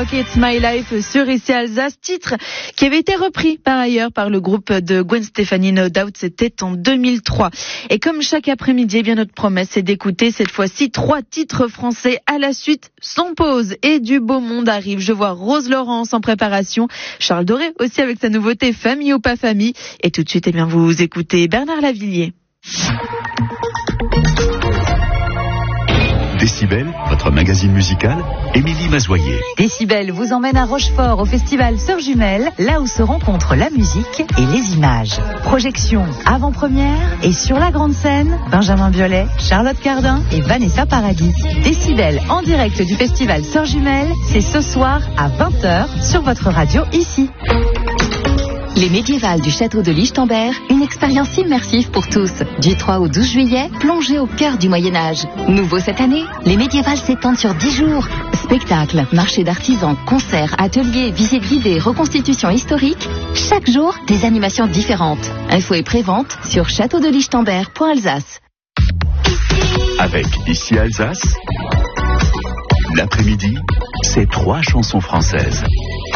Rock, It's My Life sur Ici Alsace, titre qui avait été repris par ailleurs par le groupe de Gwen Stefani, No Doubt, c'était en 2003. Et comme chaque après-midi, eh bien notre promesse c'est d'écouter cette fois-ci 3 titres français à la suite, sans pause, et du beau monde arrive. Je vois Rose Laurence en préparation, Charles Doré aussi avec sa nouveauté Famille ou pas famille, et tout de suite, eh bien vous écoutez Bernard Lavilliers. Décibel, votre magazine musical, Émilie Mazoyer. Décibel vous emmène à Rochefort au festival Sœurs Jumelles, là où se rencontrent la musique et les images. Projection, avant-première et sur la grande scène, Benjamin Biolay, Charlotte Cardin et Vanessa Paradis. Décibel en direct du festival Sœurs Jumelles, c'est ce soir à 20h sur votre radio ici. Les médiévales du château de Lichtenberg, une expérience immersive pour tous. Du 3 au 12 juillet, plongez au cœur du Moyen-Âge. Nouveau cette année, les médiévales s'étendent sur 10 jours. Spectacles, marchés d'artisans, concerts, ateliers, visites guidées, reconstitutions historiques. Chaque jour, des animations différentes. Info et prévente sur châteaudelichtenberg.alsace. Avec Ici Alsace, l'après-midi, c'est 3 chansons françaises.